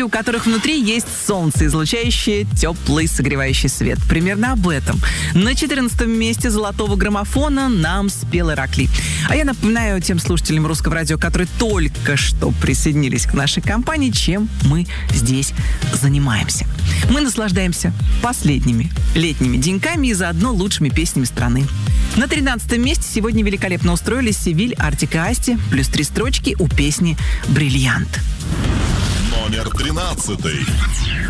у которых внутри есть солнце, излучающее теплый согревающий свет. Примерно об этом. На 14-м месте золотого граммофона нам спел Иракли. А я напоминаю тем слушателям Русского радио, которые только что присоединились к нашей компании, чем мы здесь занимаемся. Мы наслаждаемся последними летними деньками и заодно лучшими песнями страны. На 13-м месте сегодня великолепно устроились Севиль, Артик и Асти, плюс 3 строчки у песни «Бриллиант». Номер 13.